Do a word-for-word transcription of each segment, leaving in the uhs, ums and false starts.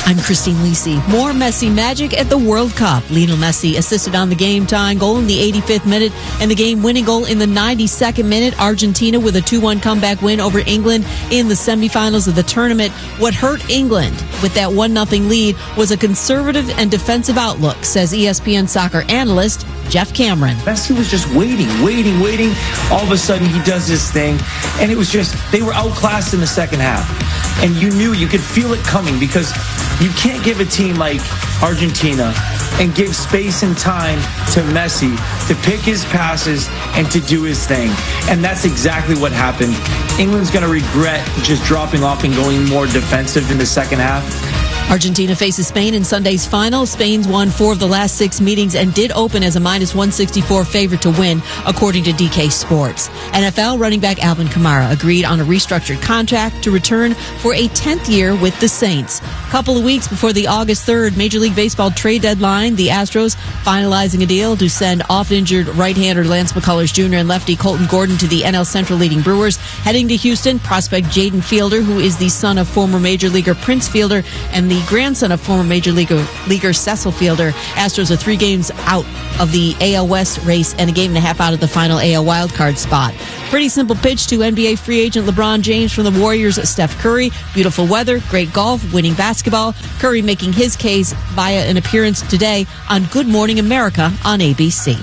I'm Christine Lisi. More Messi magic at the World Cup. Lionel Messi assisted on the game-tying goal in the eighty-fifth minute and the game-winning goal in the ninety-second minute. Argentina with a two one comeback win over England in the semifinals of the tournament. What hurt England with that one nothing lead was a conservative and defensive outlook, says E S P N soccer analyst Jeff Cameron. Messi was just waiting, waiting, waiting. All of a sudden, he does this thing, and it was just, they were outclassed in the second half. And you knew, you could feel it coming, because you can't give a team like Argentina and give space and time to Messi to pick his passes and to do his thing. And that's exactly what happened. England's going to regret just dropping off and going more defensive in the second half. Argentina faces Spain in Sunday's final. Spain's won four of the last six meetings and did open as a minus one sixty-four favorite to win, according to D K Sports. N F L running back Alvin Kamara agreed on a restructured contract to return for a tenth year with the Saints. A couple of weeks before the August third Major League Baseball trade deadline, the Astros finalizing a deal to send oft-injured right-hander Lance McCullers Junior and lefty Colton Gordon to the N L Central leading Brewers. Heading to Houston, prospect Jaden Fielder, who is the son of former Major Leaguer Prince Fielder and the grandson of former Major Leaguer, leaguer Cecil Fielder. Astros are three games out of the A L West race and a game and a half out of the final A L wildcard spot. Pretty simple pitch to N B A free agent LeBron James from the Warriors' Steph Curry. Beautiful weather, great golf, winning basketball. Curry making his case via an appearance today on Good Morning America on A B C.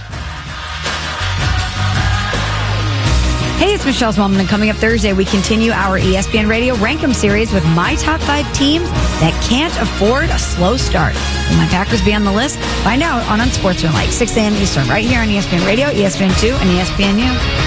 Hey, it's Michelle Smallman, and coming up Thursday, we continue our E S P N Radio Rankem series with my top five teams that can't afford a slow start. Will my Packers be on the list? Find out on Unsportsmanlike, six a.m. Eastern, right here on E S P N Radio, E S P N two, and E S P N U.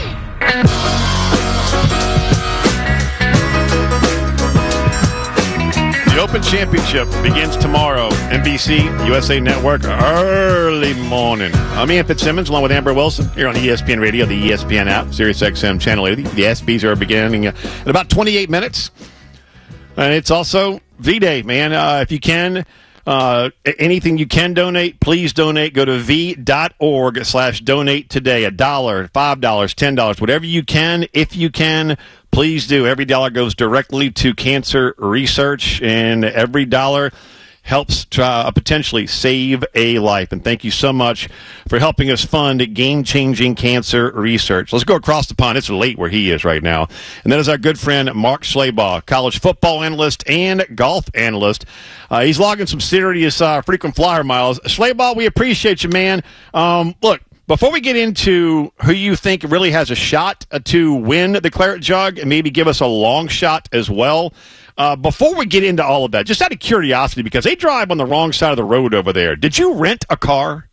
The Open Championship begins tomorrow. N B C, U S A Network, early morning. I'm Ian Fitzsimmons, along with Amber Wilson, here on E S P N Radio, the E S P N app, Sirius X M Channel eighty. The ESPYs are beginning in about twenty-eight minutes. And it's also V-Day, man. Uh, if you can, uh, anything you can donate, please donate. Go to v.org slash donate today. A dollar, five dollars, ten dollars, whatever you can. If you can, please do. Every dollar goes directly to cancer research, and every dollar helps to uh, potentially save a life. And thank you so much for helping us fund game-changing cancer research. Let's go across the pond. It's late where he is right now. And that is our good friend Mark Schlabach, college football analyst and golf analyst. Uh, he's logging some serious uh, frequent flyer miles. Schlabach, we appreciate you, man. Um, look, before we get into who you think really has a shot to win the Claret Jug and maybe give us a long shot as well, uh, before we get into all of that, just out of curiosity, because they drive on the wrong side of the road over there, did you rent a car?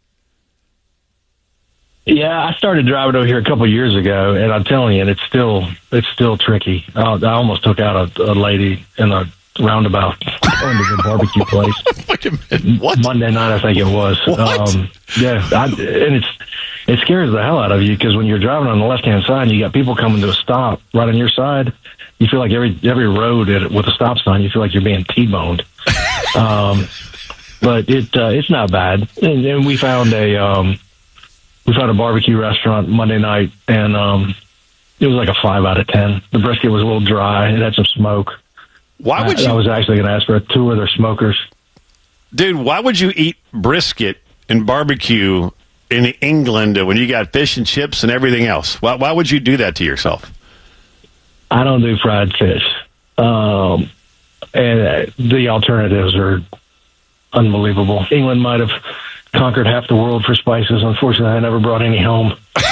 Yeah, I started driving over here a couple of years ago, and I'm telling you, it's still it's still tricky. Uh, I almost took out a, a lady in a roundabout going to the barbecue place. Wait a minute, what? Monday night, I think it was. What? Um, yeah, I, and it's it scares the hell out of you, because when you're driving on the left-hand side and you got people coming to a stop right on your side, you feel like every every road with a stop sign, you feel like you're being T-boned. um, but it uh, it's not bad. And, and we found a um, we found a barbecue restaurant Monday night, and um, it was like a five out of ten. The brisket was a little dry. It had some smoke. Why would you? I, I was actually going to ask for a tour of their smokers. Dude, why would you eat brisket and barbecue in England when you got fish and chips and everything else? Why, why would you do that to yourself? I don't do fried fish. Um, and the alternatives are unbelievable. England might have conquered half the world for spices. Unfortunately, I never brought any home.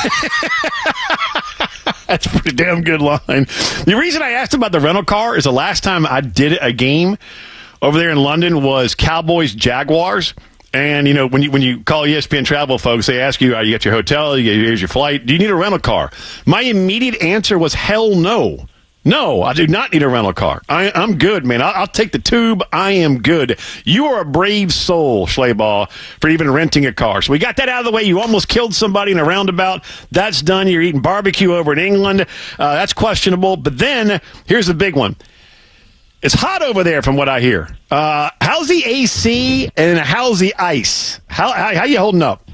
That's a pretty damn good line. The reason I asked about the rental car is the last time I did a game over there in London was Cowboys Jaguars. And, you know, when you when you call E S P N Travel folks, they ask you, uh, you got your hotel, you, here's your flight, do you need a rental car? My immediate answer was, hell no. No, I do not need a rental car. I, I'm good, man. I'll, I'll take the tube. I am good. You are a brave soul, Schlabach, for even renting a car. So we got that out of the way. You almost killed somebody in a roundabout. That's done. You're eating barbecue over in England. Uh, that's questionable. But then, here's the big one. It's hot over there from what I hear. Uh, how's the A C and how's the ice? How, how, how you holding up?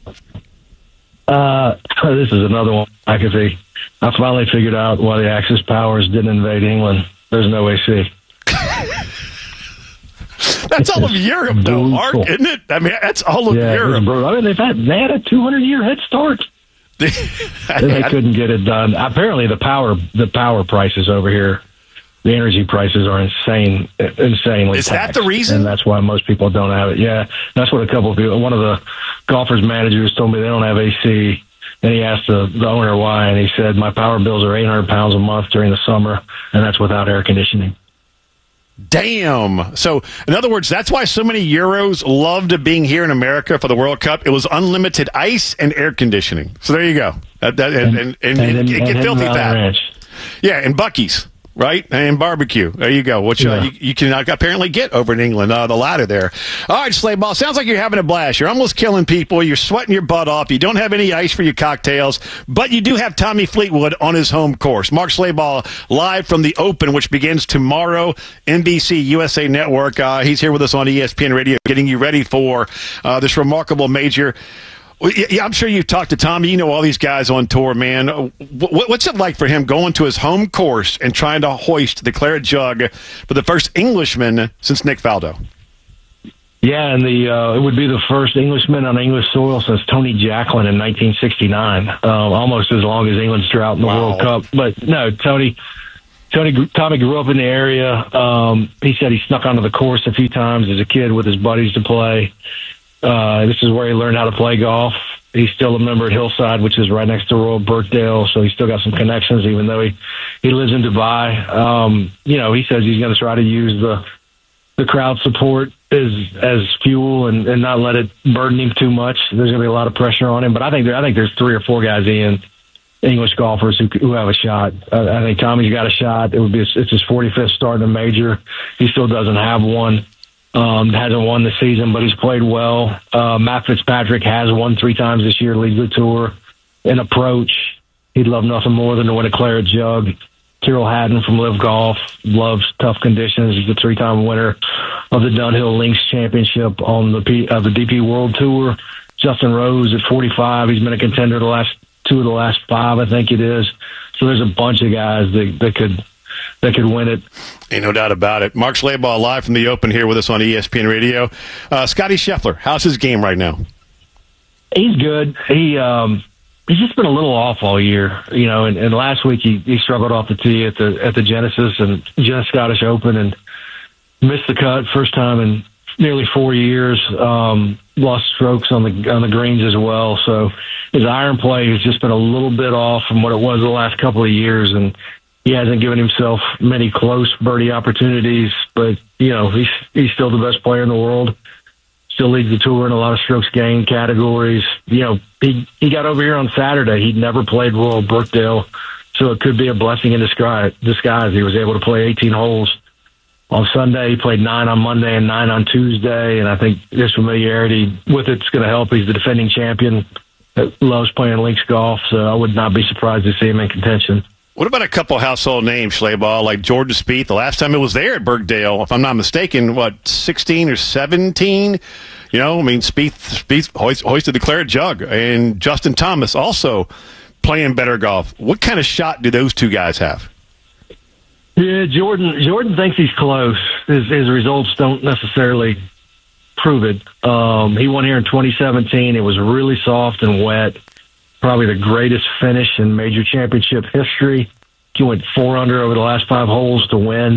Uh, this is another one I could see. I finally figured out why the Axis powers didn't invade England. There's no A C. That's all of Europe, though, Mark, isn't it? I mean, that's all of yeah, Europe. I mean, they've had they had a two hundred year head start. they couldn't get it done. Apparently, the power the power prices over here, the energy prices are insane, insanely. Is that taxed, the reason? And that's why most people don't have it. Yeah, that's what a couple of people. One of the golfers managers told me they don't have A C. And he asked the, the owner why, and he said, my power bills are eight hundred pounds a month during the summer, and that's without air conditioning. Damn. So, in other words, that's why so many Euros loved being here in America for the World Cup. It was unlimited ice and air conditioning. So there you go. That, that, and, and, and, and, and, and get and filthy fat. Ranch. Yeah, and Buc-ee's. Right? And barbecue. There you go. Which uh, yeah. you, you can apparently get over in England, uh, the ladder there. All right, Slave Ball. Sounds like you're having a blast. You're almost killing people. You're sweating your butt off. You don't have any ice for your cocktails, but you do have Tommy Fleetwood on his home course. Mark Slave Ball live from the Open, which begins tomorrow. N B C, U S A Network. Uh, he's here with us on E S P N Radio, getting you ready for uh, this remarkable major. Yeah, I'm sure you've talked to Tommy. You know all these guys on tour, man. What's it like for him going to his home course and trying to hoist the claret jug for the first Englishman since Nick Faldo? Yeah, and the uh, it would be the first Englishman on English soil since Tony Jacklin in nineteen sixty-nine, uh, almost as long as England's drought in the Wow. World Cup. But no, Tony, Tony, Tommy grew up in the area. Um, he said he snuck onto the course a few times as a kid with his buddies to play. Uh, this is where he learned how to play golf. He's still a member at Hillside, which is right next to Royal Birkdale, so he's still got some connections, even though he, he lives in Dubai. Um, you know, he says he's going to try to use the the crowd support as as fuel and, and not let it burden him too much. There's going to be a lot of pressure on him, but I think there, I think there's three or four guys in English golfers who who have a shot. Uh, I think Tommy's got a shot. It would be his, it's his forty-fifth start in a major. He still doesn't have one. Um, hasn't won this season, but he's played well. Uh, Matt Fitzpatrick has won three times this year, leads the tour. In approach, he'd love nothing more than to win a claret jug. Tyrrell Hatton from Live Golf loves tough conditions. He's the three-time winner of the Dunhill Links Championship on the P, uh, the D P World Tour. Justin Rose at forty-five, he's been a contender the last two of the last five, I think it is. So there's a bunch of guys that, that could that could win it. Ain't no doubt about it. Mark Slave Ball live from the Open here with us on E S P N Radio. Uh, Scotty Scheffler, how's his game right now? He's good. He um, he's just been a little off all year, you know. And, and last week he, he struggled off the tee at the at the Genesis and Genesis Scottish Open and missed the cut first time in nearly four years. Um, lost strokes on the on the greens as well. So his iron play has just been a little bit off from what it was the last couple of years, and he hasn't given himself many close birdie opportunities, but, you know, he's he's still the best player in the world. Still leads the tour in a lot of strokes gained categories. You know, he, he got over here on Saturday. He'd never played Royal Birkdale, so it could be a blessing in disguise. disguise. He was able to play eighteen holes on Sunday. He played nine on Monday and nine on Tuesday, and I think his familiarity with it's going to help. He's the defending champion that loves playing links golf, so I would not be surprised to see him in contention. What about a couple household names, Schleybaugh, like Jordan Spieth? The last time it was there at Birkdale, if I'm not mistaken, what, sixteen or seventeen? You know, I mean, Spieth, Spieth hoist, hoisted the claret jug. And Justin Thomas also playing better golf. What kind of shot do those two guys have? Yeah, Jordan Jordan thinks he's close. His, his results don't necessarily prove it. Um, he won here in twenty seventeen. It was really soft and wet. Probably the greatest finish in major championship history. He went four under over the last five holes to win.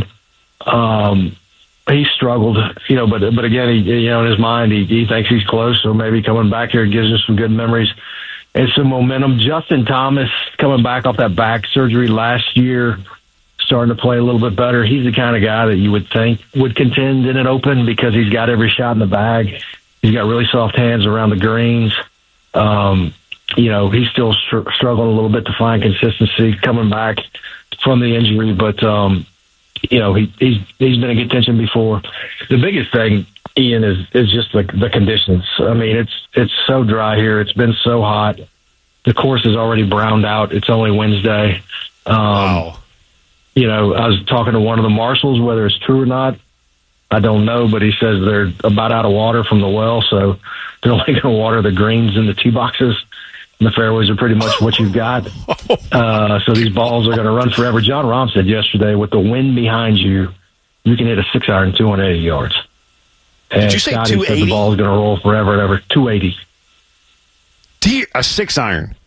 Um, he struggled, you know, but but again, he, you know, in his mind, he, he thinks he's close. So maybe coming back here gives us some good memories and some momentum. Justin Thomas coming back off that back surgery last year, starting to play a little bit better. He's the kind of guy that you would think would contend in an Open because he's got every shot in the bag. He's got really soft hands around the greens. Um, You know, he's still str- struggling a little bit to find consistency coming back from the injury, but, um, you know, he, he's, he's been in contention before. The biggest thing, Ian, is, is just the, the conditions. I mean, it's, it's so dry here. It's been so hot. The course is already browned out. It's only Wednesday. Um, wow. You know, I was talking to one of the marshals, whether it's true or not, I don't know, but he says they're about out of water from the well, so they're only going to water the greens in the tee boxes. The fairways are pretty much what you've got. Uh, so these balls are going to run forever. John Rahm said yesterday, with the wind behind you, you can hit a six iron two hundred eighty yards. And Did you say Scotty two said eighty? the ball's going to roll forever and ever. two eighty. Dear, a six iron.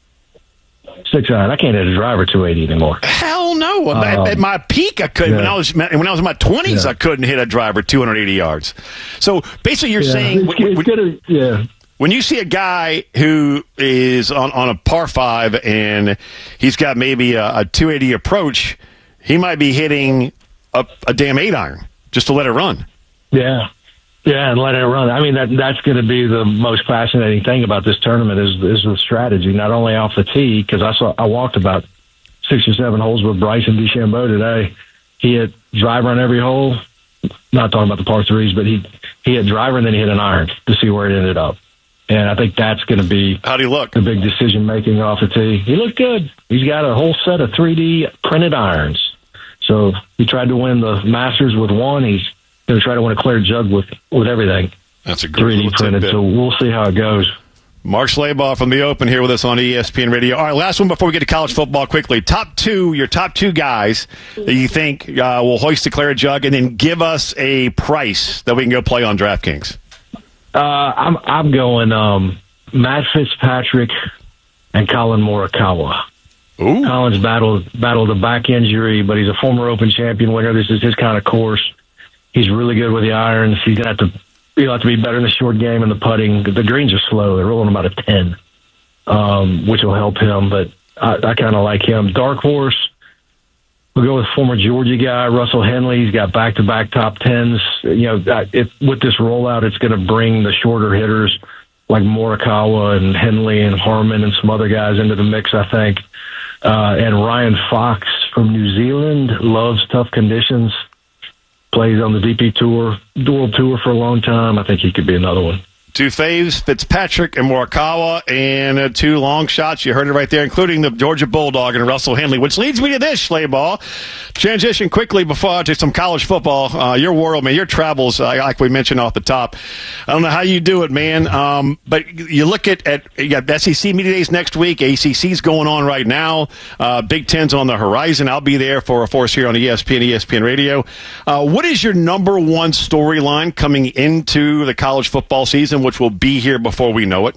Six iron. I can't hit a driver two eighty anymore. Hell no. Um, at, at my peak, I couldn't. yeah. When I was when I was in my twenties, Yeah. I couldn't hit a driver two hundred eighty yards. So basically, you're Yeah, saying it's, when, it's gonna, yeah. when you see a guy who is on, on a par five and he's got maybe a, a two eighty approach, he might be hitting a, a damn eight iron just to let it run. Yeah. Yeah, and let it run. I mean, that that's going to be the most fascinating thing about this tournament is is the strategy, not only off the tee, because I saw I walked about six or seven holes with Bryson DeChambeau today. He hit driver on every hole. Not talking about the par threes, but he he hit driver and then he hit an iron to see where it ended up. And I think that's going to be How'd he look? the big decision making off the tee. He looked good. He's got a whole set of three D printed irons. So he tried to win the Masters with one. He's going to try to win a clear jug with, with everything That's a great three D little printed. tidbit. So we'll see how it goes. Mark Schlabach from the Open here with us on E S P N Radio. All right, last one before we get to college football quickly. Top two, your top two guys that you think uh, will hoist the claret jug, and then give us a price that we can go play on DraftKings. Uh, I'm I'm going um, Matt Fitzpatrick and Colin Morikawa. Ooh. Colin's battled battled a back injury, but he's a former Open champion winner. This is his kind of course. He's really good with the irons. He's gonna have to he'll have to be better in the short game and the putting. The greens are slow; they're rolling about a ten, um, which will help him. But I, I kind of like him. Dark horse. We'll go with former Georgia guy Russell Henley. He's got back-to-back top tens. You know, if, with this rollout, it's going to bring the shorter hitters like Morikawa and Henley and Harmon and some other guys into the mix, I think. Uh, and Ryan Fox from New Zealand loves tough conditions. Plays on the D P Tour, World Tour for a long time. I think he could be another one. Two faves, Fitzpatrick and Morikawa, and uh, two long shots. You heard it right there, including the Georgia Bulldog and Russell Henley, which leads me to this, Schlabach. Transition quickly before to some college football. Uh, your world, man, your travels, uh, like we mentioned off the top. I don't know how you do it, man, um, but you look at, at you got S E C Media Days next week. A C C's going on right now. Uh, Big Ten's on the horizon. I'll be there for a force here on E S P N, E S P N Radio. Uh, what is your number one storyline coming into the college football season, which will be here before we know it?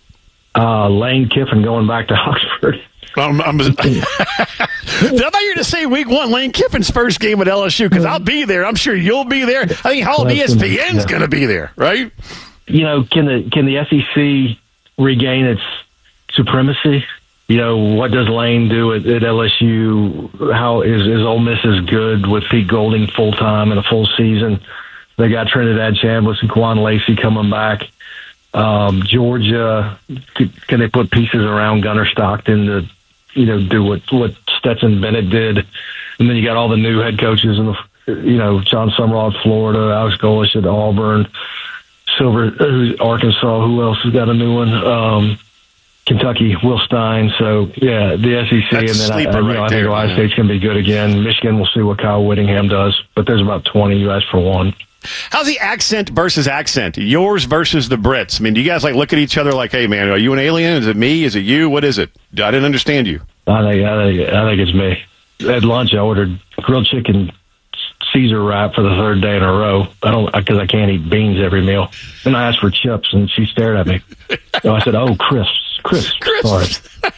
Uh, Lane Kiffin going back to Oxford. Um, I'm, I thought you were going to say week one, Lane Kiffin's first game at L S U, because I'll be there. I'm sure you'll be there. I think how old E S P N's going to be there, right? You know, can the can the S E C regain its supremacy? You know, what does Lane do at, at L S U? How is, is Ole Miss as good with Pete Golding full time and a full season? They got Trinidad Chambliss and Quan Lacey coming back. Um, Georgia, can they put pieces around Gunnar Stockton to, you know, do what, what Stetson Bennett did? And then you got all the new head coaches in the, you know, John Summerall at Florida, Alex Golesh at Auburn, Silver, uh, Arkansas. Who else has got a new one? Um, Kentucky, Will Stein. So, yeah, the S E C. That's and then I, I, right you know, I think there, Ohio man. State's going to be good again. Michigan, we'll see what Kyle Whittingham does. But there's about twenty. You asked for one. How's the accent versus accent? Yours versus the Brits. I mean, do you guys like look at each other like, hey, man, are you an alien? Is it me? Is it you? What is it? I didn't understand you. I think, I think, I think it's me. At lunch, I ordered grilled chicken Caesar wrap for the third day in a row. I don't, because I can't eat beans every meal. Then I asked for chips, and she stared at me. So I said, "Oh, crisps, crisps." Crisps. Sorry.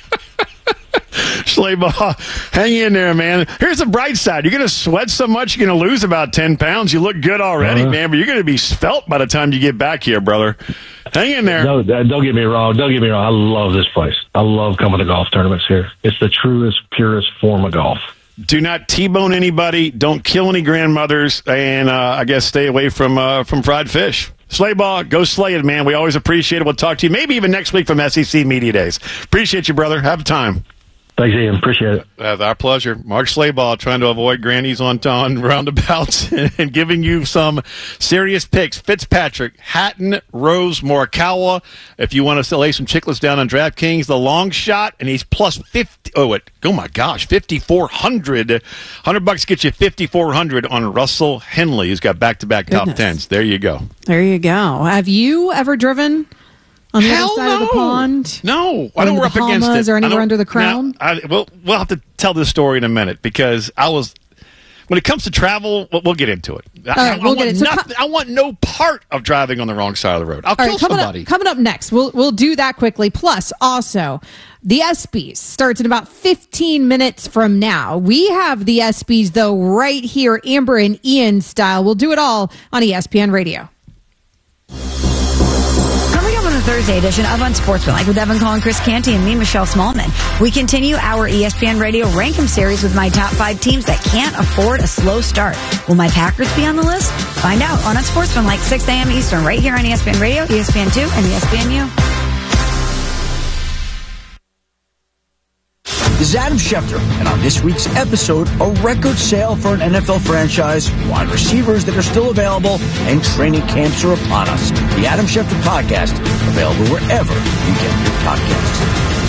Schlabach, hang in there, man. Here's the bright side. You're going to sweat so much, you're going to lose about ten pounds. You look good already, Uh-huh. man, but you're going to be svelte by the time you get back here, brother. Hang in there. No, uh, don't get me wrong. Don't get me wrong. I love this place. I love coming to golf tournaments here. It's the truest, purest form of golf. Do not T-bone anybody. Don't kill any grandmothers. And uh, I guess stay away from uh, from fried fish. Schlabach, go slay it, man. We always appreciate it. We'll talk to you maybe even next week from S E C Media Days. Appreciate you, brother. Have a time. Thanks, Ian. Appreciate it. Uh, our pleasure. Mark Schlabach trying to avoid grannies on, on roundabouts and giving you some serious picks. Fitzpatrick, Hatton, Rose, Morikawa. If you want to lay some chicklets down on DraftKings, the long shot, and he's plus fifty. Oh, it, oh my gosh, fifty-four hundred. one hundred bucks gets you fifty-four hundred on Russell Henley, who's got back-to-back top Goodness. tens. There you go. There you go. Have you ever driven on the Hell other side no. of the pond? No, Or I know in we're the up against Bahamas it. or I anywhere don't- under the crown? Now, I, well, we'll have to tell this story in a minute because I was When it comes to travel, we'll, we'll get into it. I, All right, I, we'll I, get want it. So nothing, I want no part of driving on the wrong side of the road. I'll All kill right, coming somebody. Up, coming up next, we'll we'll do that quickly. Plus, also, the ESPYs starts in about fifteen minutes from now. We have the ESPYs, though, right here, Amber and Ian style. We'll do it all on E S P N Radio. Coming up on the Thursday edition of Unsportsmanlike with Evan Collin, Chris Canty, and me, Michelle Smallman, we continue our E S P N Radio Rank 'em series with my top five teams that can't afford a slow start. Will my Packers be on the list? Find out on Unsportsmanlike, six a.m. Eastern, right here on E S P N Radio, E S P N two, and E S P N U. This is Adam Schefter, and on this week's episode, a record sale for an N F L franchise, wide receivers that are still available, and training camps are upon us. The Adam Schefter Podcast, available wherever you get your podcasts.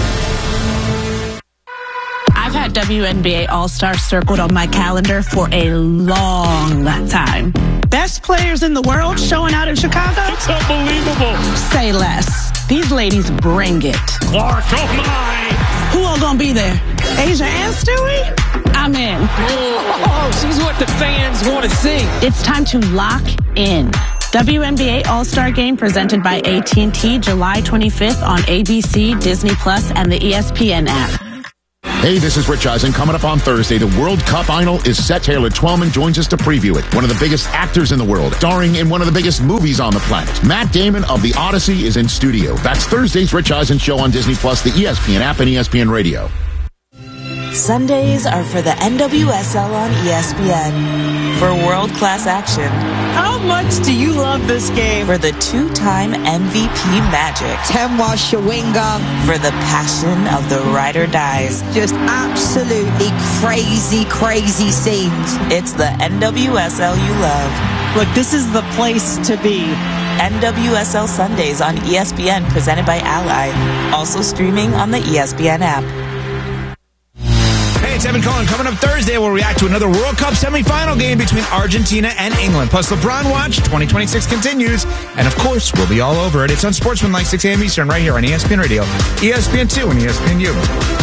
I've had W N B A All-Star circled on my calendar for a long time. Best players in the world showing out in Chicago? It's unbelievable. Say less. These ladies bring it. Clark, oh my! Who all gonna be there? Asia and Stewie? I'm in. Oh, she's what the fans want to see. It's time to lock in. W N B A All-Star Game presented by A T and T, July twenty-fifth on A B C, Disney Plus, and the E S P N app. Hey, this is Rich Eisen. Coming up on Thursday, the World Cup final is set. Taylor Twellman joins us to preview it. One of the biggest actors in the world, starring in one of the biggest movies on the planet. Matt Damon of The Odyssey is in studio. That's Thursday's Rich Eisen Show on Disney Plus, the E S P N app, and E S P N Radio. Sundays are for the N W S L on E S P N. For world-class action. How much do you love this game? For the two-time M V P magic. Temwa Shawinga. For the passion of the ride or dies. Just absolutely crazy, crazy scenes. It's the N W S L you love. Look, this is the place to be. N W S L Sundays on E S P N, presented by Ally. Also streaming on the E S P N app. Hey, it's Evan Collin. Coming up Thursday, we'll react to another World Cup semifinal game between Argentina and England. Plus, LeBron Watch twenty twenty-six continues. And, of course, we'll be all over it. It's on Sportsmanlike, six a.m. Eastern, right here on E S P N Radio, E S P N two, and E S P N U.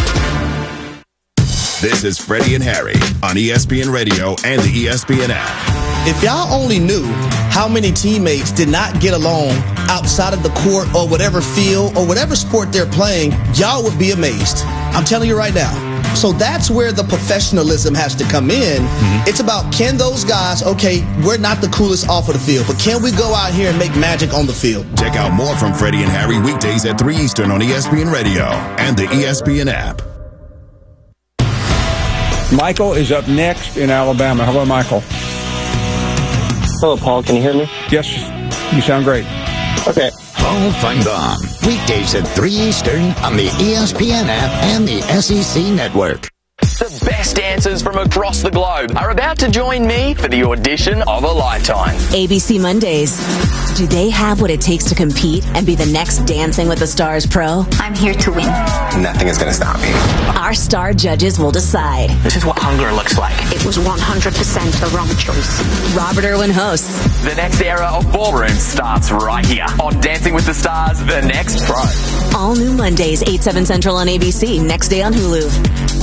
This is Freddie and Harry on E S P N Radio and the E S P N app. If y'all only knew how many teammates did not get along outside of the court or whatever field or whatever sport they're playing, y'all would be amazed. I'm telling you right now. So that's where the professionalism has to come in. Mm-hmm. It's about, can those guys, okay, we're not the coolest off of the field, but can we go out here and make magic on the field? Check out more from Freddie and Harry weekdays at three Eastern on E S P N Radio and the E S P N app. Michael is up next in Alabama. Hello, Michael. Hello, Paul. Can you hear me? Yes, you sound great. Okay. Paul Feinbaum, weekdays at three Eastern on the E S P N app and the S E C Network. The best dancers from across the globe are about to join me for the audition of a lifetime. A B C Mondays. Do they have what it takes to compete and be the next Dancing with the Stars pro? I'm here to win. Nothing is going to stop me. Our star judges will decide. This is what hunger looks like. It was one hundred percent a wrong choice. Robert Irwin hosts. The next era of ballroom starts right here on Dancing with the Stars, The Next Pro. All new Mondays, eight, seven Central on A B C. Next day on Hulu.